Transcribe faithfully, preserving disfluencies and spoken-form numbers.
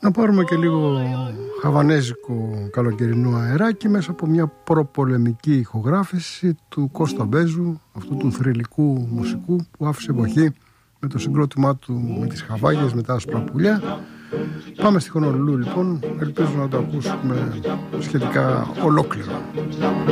Να πάρουμε και λίγο χαβανέζικο καλοκαιρινό αεράκι μέσα από μια προπολεμική ηχογράφηση του Κώστα Μπέζου, αυτού του θρυλικού μουσικού που άφησε εποχή με το συγκρότημά του με τις Χαβάγες, με τα άσπρα πουλιά. Πάμε στη Χονολουλού λοιπόν, ελπίζω να το ακούσουμε σχετικά ολόκληρο.